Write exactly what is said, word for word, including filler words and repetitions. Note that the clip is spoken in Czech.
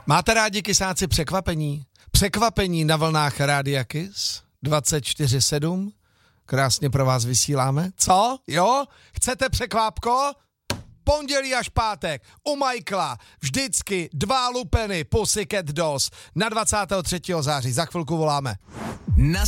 Máte rádi kysáci překvapení? Překvapení na vlnách Rádia Kiss dvacet čtyři sedm. Krásně pro vás vysíláme. Co? Jo? Chcete překvápko? Pondělí až pátek u Michaela vždycky dva lupeny Pussycat Dolls na dvacátého třetího září. Za chvilku voláme. Na